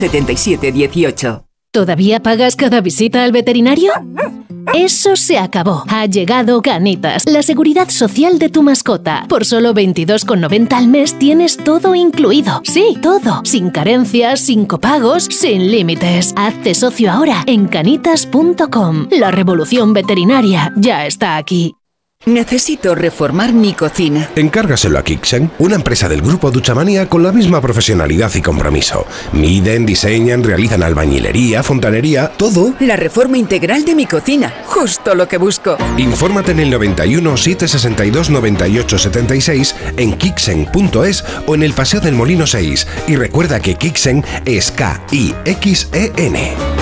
7718. ¿Todavía pagas cada visita al veterinario? Eso se acabó. Ha llegado Canitas, la seguridad social de tu mascota. Por solo 22,90 al mes tienes todo incluido. Sí, todo. Sin carencias, sin copagos, sin límites. Hazte socio ahora en canitas.com. La revolución veterinaria ya está aquí. Necesito reformar mi cocina. Encárgaselo a Kixen, una empresa del grupo Duchamania con la misma profesionalidad y compromiso. Miden, diseñan, realizan albañilería, fontanería, todo. La reforma integral de mi cocina, justo lo que busco. Infórmate en el 91 762 98 76 en kixen.es o en el Paseo del Molino 6. Y recuerda que Kixen es Kixen.